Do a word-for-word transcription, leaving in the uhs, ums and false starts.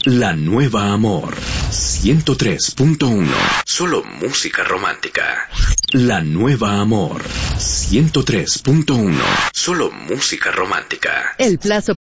La Nueva Amor, ciento tres punto uno. Solo música romántica. La Nueva Amor, ciento tres punto uno. Solo música romántica. El plazo